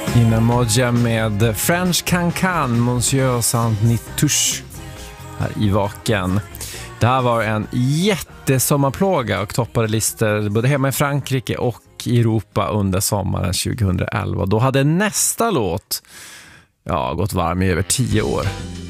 Innan Modja med French Cancan, Monsieur Saint-Nitouche här i Vaken. Det här var en jättesommarplåga och toppade listor både hemma i Frankrike och i Europa under sommaren 2011. Då hade nästa låt gått varm i över 10 år.